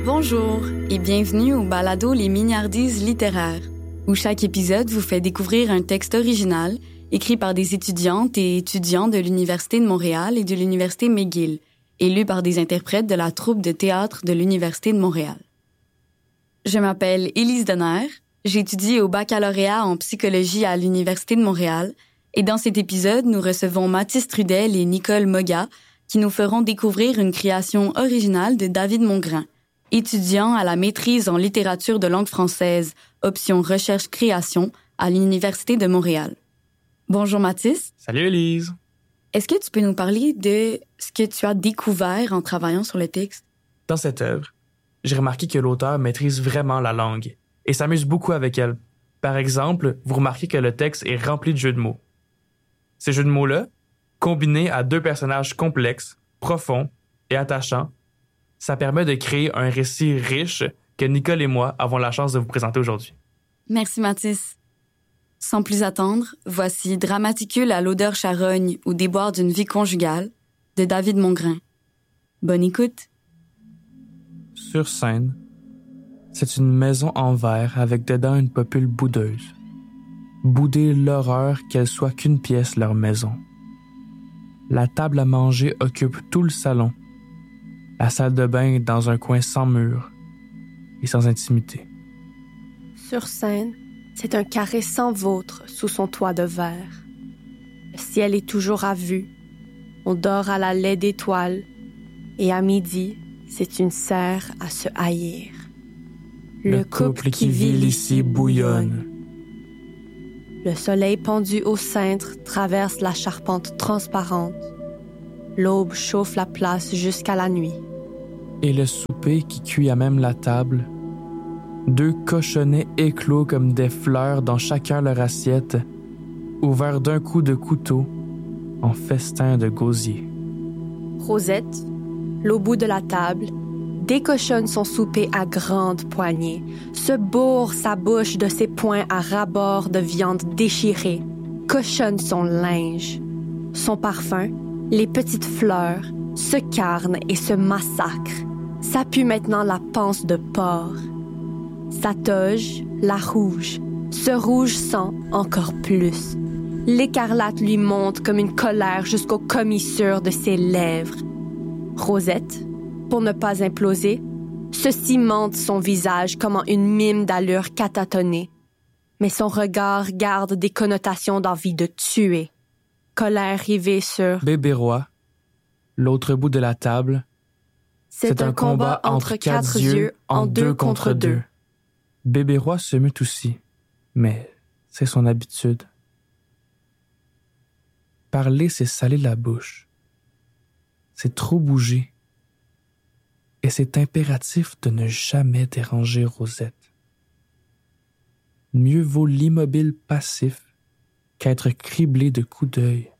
Bonjour et bienvenue au balado Les Mignardises littéraires, où chaque épisode vous fait découvrir un texte original écrit par des étudiantes et étudiants de l'Université de Montréal et de l'Université McGill, et lu par des interprètes de la troupe de théâtre de l'Université de Montréal. Je m'appelle Élise Donner, j'étudie au baccalauréat en psychologie à l'Université de Montréal, et dans cet épisode, nous recevons Mathis Trudel et Nicole Moga, qui nous feront découvrir une création originale de David Mongrain, étudiant à la maîtrise en littérature de langue française, option recherche-création, à l'Université de Montréal. Bonjour Mathis. Salut Élise. Est-ce que tu peux nous parler de ce que tu as découvert en travaillant sur le texte? Dans cette œuvre, j'ai remarqué que l'auteur maîtrise vraiment la langue et s'amuse beaucoup avec elle. Par exemple, vous remarquez que le texte est rempli de jeux de mots. Ces jeux de mots-là, combinés à deux personnages complexes, profonds et attachants, ça permet de créer un récit riche que Nicole et moi avons la chance de vous présenter aujourd'hui. Merci Mathis. Sans plus attendre, voici Dramaticule à l'odeur charogne ou déboire d'une vie conjugale de David Mongrain. Bonne écoute. Sur scène, c'est une maison en verre avec dedans une popule boudeuse. Bouder l'horreur qu'elle soit qu'une pièce leur maison. La table à manger occupe tout le salon. La salle de bain est dans un coin sans mur et sans intimité. Sur scène, c'est un carré sans vôtre sous son toit de verre. Le ciel est toujours à vue. On dort à la laie d'étoiles. Et à midi, c'est une serre à se haïr. Le couple qui vit ici bouillonne. Le soleil pendu au cintre traverse la charpente transparente. L'aube chauffe la place jusqu'à la nuit. Et le souper qui cuit à même la table. Deux cochonnets éclos comme des fleurs dans chacun leur assiette, ouverts d'un coup de couteau en festin de gosier. Rosette, l'au bout de la table, décochonne son souper à grandes poignées, se bourre sa bouche de ses poings à ras-bord de viande déchirée, cochonne son linge. Son parfum, les petites fleurs, se carnent et se massacrent. Ça pue maintenant la panse de porc. Sa toge, la rouge, ce rouge sang encore plus. L'écarlate lui monte comme une colère jusqu'aux commissures de ses lèvres. Rosette, pour ne pas imploser, se cimente son visage comme en une mime d'allure catatonnée. Mais son regard garde des connotations d'envie de tuer. Colère rivée sur Bébé Roi, l'autre bout de la table. C'est un combat entre quatre yeux en deux contre deux. Bébé Roi se mute aussi, mais c'est son habitude. Parler, c'est saler la bouche. C'est trop bouger. Et c'est impératif de ne jamais déranger Rosette. Mieux vaut l'immobile passif qu'être criblé de coups d'œil.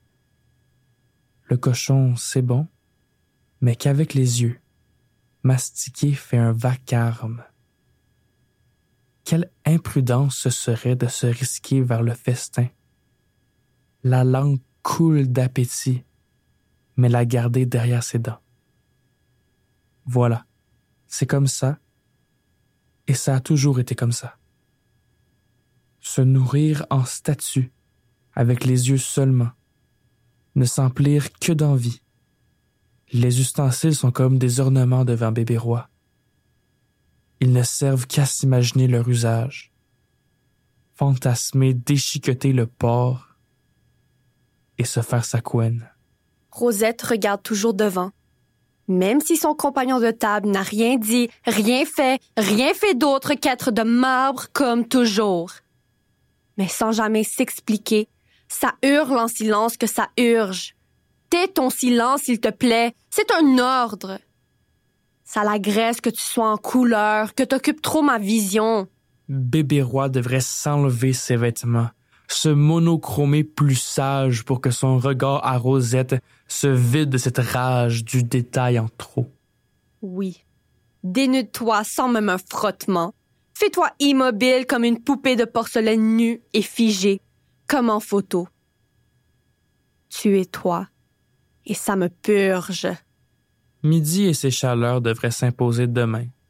Le cochon, c'est bon, mais qu'avec les yeux, mastiquer fait un vacarme. Quelle imprudence ce serait de se risquer vers le festin. La langue coule d'appétit, mais la garder derrière ses dents. Voilà, c'est comme ça, et ça a toujours été comme ça. Se nourrir en statue, avec les yeux seulement, ne s'emplir que d'envie. Les ustensiles sont comme des ornements devant Bébé Roi. Ils ne servent qu'à s'imaginer leur usage. Fantasmer, déchiqueter le porc et se faire sa couenne. Rosette regarde toujours devant. Même si son compagnon de table n'a rien dit, rien fait d'autre qu'être de marbre comme toujours. Mais sans jamais s'expliquer, ça hurle en silence que ça urge. Tais ton silence, s'il te plaît, c'est un ordre. Ça l'agresse que tu sois en couleur, que t'occupes trop ma vision. Bébé Roi devrait s'enlever ses vêtements, se monochromer plus sage pour que son regard à Rosette se vide de cette rage du détail en trop. Oui. Dénude-toi sans même un frottement. Fais-toi immobile comme une poupée de porcelaine nue et figée, comme en photo. Tu es toi, et ça me purge. Midi et ses chaleurs devraient s'imposer demain,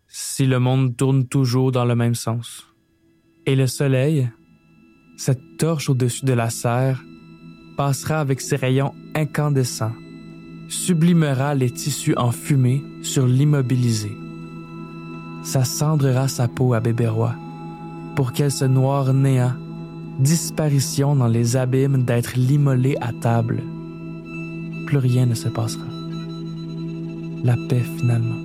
si le monde tourne toujours dans le même sens. Et le soleil, cette torche au-dessus de la serre, passera avec ses rayons incandescents, sublimera les tissus en fumée sur l'immobilisé. Ça cendrera sa peau à Bébérois pour qu'elle se noire néant, disparition dans les abîmes d'être l'immolé à table. Plus rien ne se passera. La paix finalement.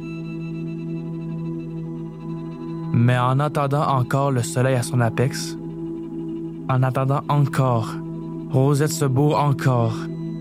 Mais en attendant encore le soleil à son apex, en attendant encore, Rosette se bourre encore.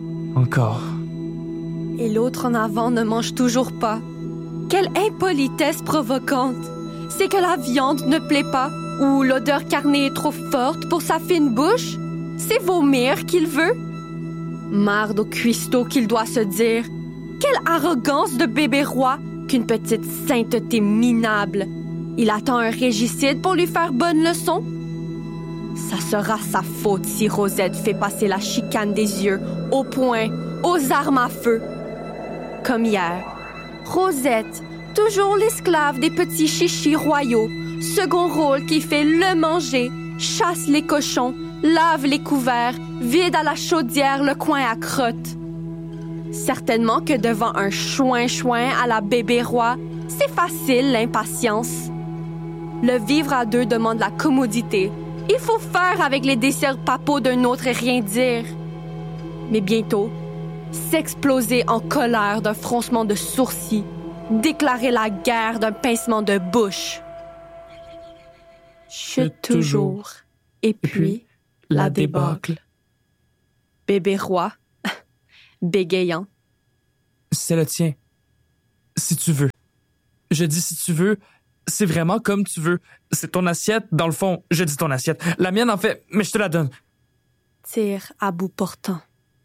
Et l'autre en avant ne mange toujours pas. Quelle impolitesse provocante! C'est que la viande ne plaît pas, ou l'odeur carnée est trop forte pour sa fine bouche? C'est vomir qu'il veut? Marde au cuistot qu'il doit se dire. Quelle arrogance de Bébérois qu'une petite sainteté minable. Il attend un régicide pour lui faire bonne leçon? Ça sera sa faute si Rosette fait passer la chicane des yeux, au poing, aux armes à feu. Comme hier, Rosette, toujours l'esclave des petits chichis royaux, second rôle qui fait le manger, chasse les cochons, lave les couverts, vide à la chaudière le coin à crotte. Certainement que devant un chouin-chouin à la Bébérois, c'est facile l'impatience. Le vivre à deux demande la commodité. Il faut faire avec les désirs papaux d'un autre et rien dire. Mais bientôt, s'exploser en colère d'un froncement de sourcils, déclarer la guerre d'un pincement de bouche. Chute toujours, et puis la débâcle. Bébérois, bégayant. C'est le tien. Si tu veux. Je dis si tu veux, c'est vraiment comme tu veux. C'est ton assiette, dans le fond. Je dis ton assiette. La mienne, en fait, mais je te la donne. Tire à bout portant.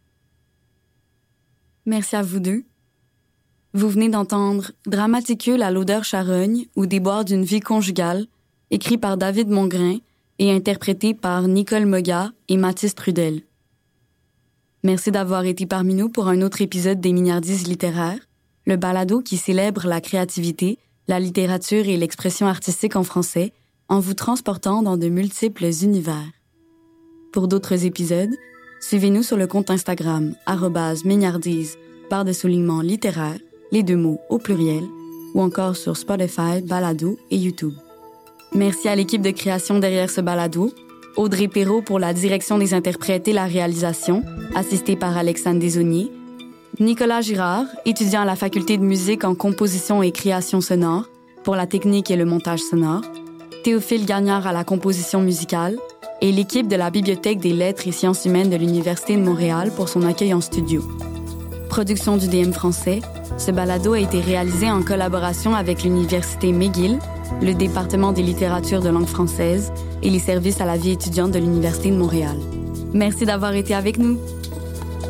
Merci à vous deux. Vous venez d'entendre Dramaticule à l'odeur charogne ou Déboire d'une vie conjugale, écrit par David Mongrain et interprété par Nicole Moga et Mathis Trudel. Merci d'avoir été parmi nous pour un autre épisode des Mignardises littéraires, le balado qui célèbre la créativité, la littérature et l'expression artistique en français, en vous transportant dans de multiples univers. Pour d'autres épisodes, suivez-nous sur le compte Instagram @mignardise, _littéraire, les 2 mots au pluriel, ou encore sur Spotify, Balado et YouTube. Merci à l'équipe de création derrière ce balado, Audrey Perrault pour la direction des interprètes et la réalisation, assistée par Alexandre Desaunier, Nicolas Girard, étudiant à la faculté de musique en composition et création sonore, pour la technique et le montage sonore, Théophile Gagnard à la composition musicale, et l'équipe de la Bibliothèque des lettres et sciences humaines de l'Université de Montréal pour son accueil en studio. Production du DM français, ce balado a été réalisé en collaboration avec l'Université McGill, le département des littératures de langue française et les services à la vie étudiante de l'Université de Montréal. Merci d'avoir été avec nous.